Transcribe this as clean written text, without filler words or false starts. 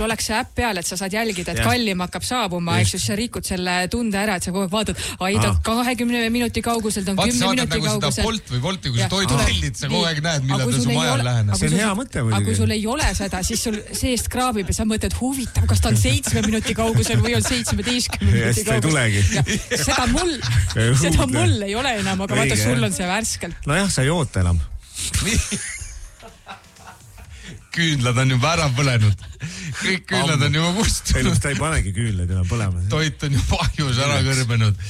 sul oleks see äpp peal, et sa saad jälgida, et kallim hakkab saabuma, eks siis sa rikud selle tunde ära, et sa kogu aeg vaatad, ta 20 minuti kauguselt on 10 minuti kaugusel. Bolt või Bolti, kui sa toidu tellid, sa kogu aeg näed, millal ta su majal lähenes. See on hea mõte muidugi. Aga kui sul ei ole seda, siis sul seest kraabib ja sa mõtled huvitav, kas ta on 7 minuti kaugusel või on 17 minuti kaugusel. Seda mul ei ole enam, aga vaata, sul on see värskelt. Nojah, sa ei oota enam. Küünlad on juba ära põlenud. Kõik küünlad on juba kustunud. Ta ei panegi küünlad enam põlema. Toit on juba ahjus ära kõrbenud.